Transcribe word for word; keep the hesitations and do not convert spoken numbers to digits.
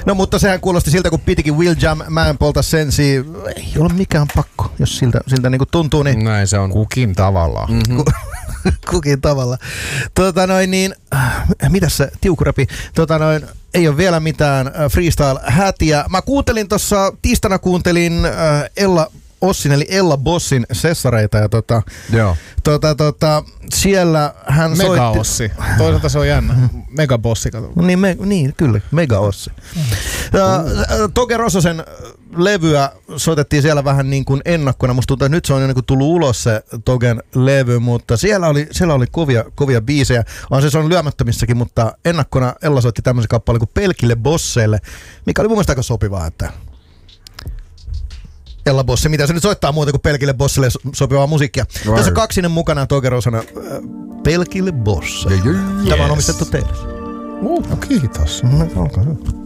No mutta sehän kuulosti siltä, kun pitikin Will Jam, mä en polta sensi. Ei ole mikään pakko, jos siltä, siltä niinku tuntuu. Niin... Näin se on. Kukin tavalla. Mm-hmm. Kukin tavalla. Tota noin niin, äh, mitäs se tiukurapi? Tota noin, ei ole vielä mitään äh, freestyle-hätiä. Mä kuuntelin tossa, tiistaina kuuntelin äh, Ella Ossin eli Ella Bossin sessareita ja tota, Joo. tota, tota siellä hän Mega soitti... Mega Ossi. Toisaalta se on jännä. Mega Bossi, kato. Niin, me, niin, kyllä, Mega Ossi. Mm. Uh, Toke Rososen levyä soitettiin siellä vähän niin kuin ennakkona. Musta tuntuu, että nyt se on jo niin kuin tullut ulos se Togen levy, mutta siellä oli, siellä oli kovia, kovia biisejä. On se, se on lyömättömissäkin, mutta ennakkona Ella soitti tämmöisen kappaleen kuin Pelkille Bosseille, mikä oli mun mielestä aika sopivaa, että Ella Bossi, mitä se nyt soittaa muuta kuin Pelkille Bossille sopivaa musiikkia. Right. Tässä on kaksinen mukana Toke Rosana Pelkille Bosse. Yeah, yeah, yes. Tämä on omistettu teille. Uh, no kiitos. No, olkaa hyvä.